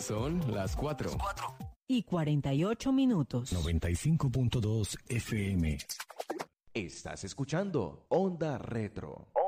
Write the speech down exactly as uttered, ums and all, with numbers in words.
Son las cuatro. Y cuarenta y ocho minutos. noventa y cinco punto dos F M. Estás escuchando Onda Retro.